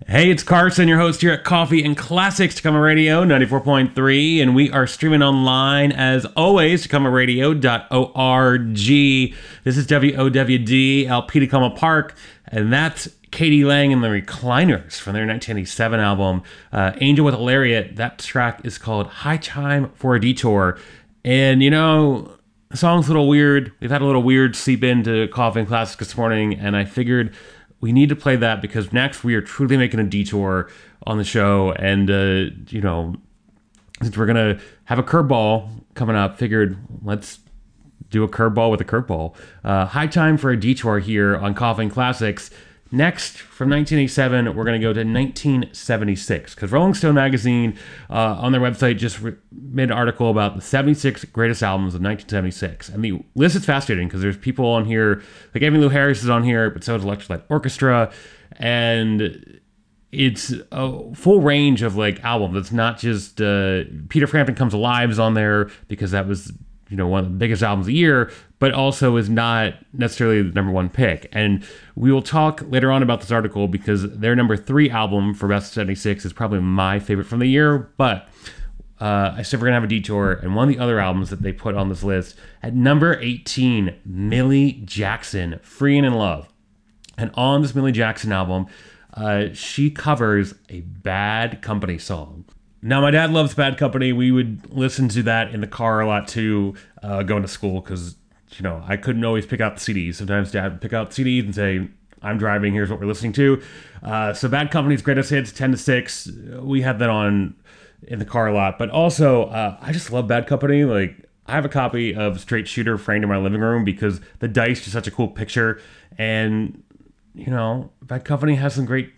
Hey, it's Carson, your host here at Coffee and Classics, Tacoma Radio 94.3, and we are streaming online as always, tacomaradio.org. This is WOWD, LP Tacoma Park, and that's Katie Lang and the Recliners from their 1987 album, Angel with a Lariat. That track is called High Time for a Detour. And you know, the song's a little weird. We've had a little weird seep into Coffee and Classics this morning, and I figured we need to play that because next we are truly making a detour on the show. And, you know, since we're going to have a curveball coming up, figured let's do a curveball with a curveball. High time for a detour here on Coffee and Classics. Next, from 1987, we're going to go to 1976 because Rolling Stone magazine on their website just made an article about the 76 greatest albums of 1976. And the list is fascinating because there's people on here, like Emmylou Harris is on here, but so is Electric Light Orchestra. And it's a full range of like albums. It's not just Peter Frampton Comes Alive is on there because that was, you know, one of the biggest albums of the year, but also is not necessarily the number one pick. And we will talk later on about this article because their number 3 album for Best of 76 is probably my favorite from the year. But I said we're going to have a detour. And one of the other albums that they put on this list at number 18, Millie Jackson, Free and in Love. And on this Millie Jackson album, she covers a Bad Company song. Now, my dad loves Bad Company. We would listen to that in the car a lot too, going to school because, you know, I couldn't always pick out the CDs. Sometimes Dad would pick out the CDs and say, I'm driving, here's what we're listening to. So Bad Company's Greatest Hits, 10 to 6. We had that on in the car a lot. But also, I just love Bad Company. Like, I have a copy of Straight Shooter framed in my living room because the dice is such a cool picture. And, you know, Bad Company has some great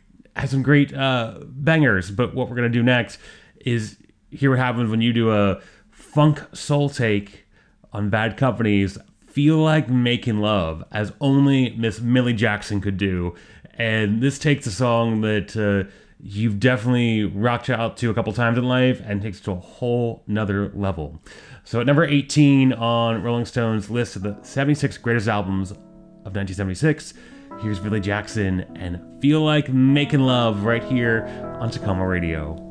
bangers. But what we're going to do next is hear what happens when you do a funk soul take on Bad Company's Feel Like Making Love, as only Miss Millie Jackson could do. And this takes a song that you've definitely rocked out to a couple times in life and takes it to a whole nother level. So at number 18 on Rolling Stone's list of the 76 greatest albums of 1976, here's Millie Jackson and Feel Like Making Love right here on Tacoma Radio.